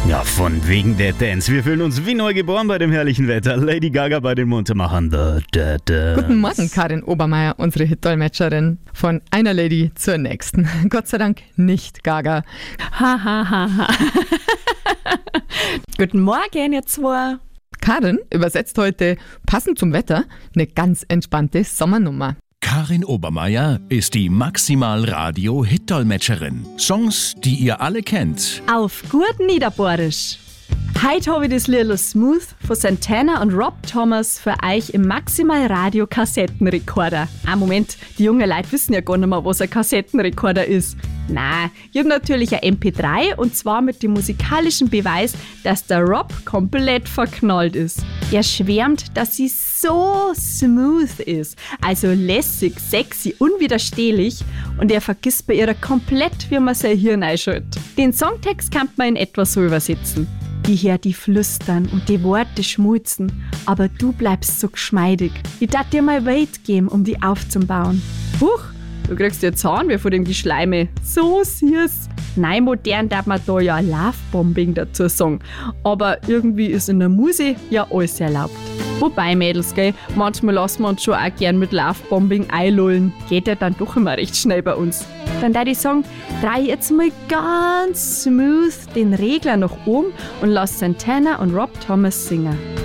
Ja, von wegen der Dance. Wir fühlen uns wie neu geboren bei dem herrlichen Wetter. Lady Gaga bei den Muntermachern. Guten Morgen, Karin Obermeier, unsere Hitdolmetscherin. Von einer Lady zur nächsten. Gott sei Dank nicht Gaga. Ha, ha, ha, ha. Guten Morgen, ihr zwei. Karin übersetzt heute, passend zum Wetter, eine ganz entspannte Sommernummer. Karin Obermeier ist die Maximal-Radio-Hit-Dolmetscherin. Songs, die ihr alle kennt. Auf gut Niederbohrisch. Heute habe ich das Lied Smooth von Santana und Rob Thomas für euch im Maximal-Radio-Kassettenrekorder. Moment, die jungen Leute wissen ja gar nicht mehr, was ein Kassettenrekorder ist. Nein, ich habe natürlich ein MP3 und zwar mit dem musikalischen Beweis, dass der Rob komplett verknallt ist. Er schwärmt, dass sie so smooth ist, also lässig, sexy, unwiderstehlich und er vergisst bei ihr komplett, wie man sein Hirn einschaltet. Den Songtext kann man in etwa so übersetzen. Ich hör die flüstern und die Worte schmulzen, aber du bleibst so geschmeidig. Ich darf dir mal Weight geben, um die aufzubauen. Huch! Du kriegst ja Zahnweh von dem Geschleime. So süß. Nein, modern darf man da ja Lovebombing dazu sagen. Aber irgendwie ist in der Musik ja alles erlaubt. Wobei, Mädels, gell, manchmal lassen wir uns schon auch gern mit Lovebombing einlullen. Geht ja dann doch immer recht schnell bei uns. Dann da ich sagen, dreh jetzt mal ganz smooth den Regler nach oben und lass Santana und Rob Thomas singen.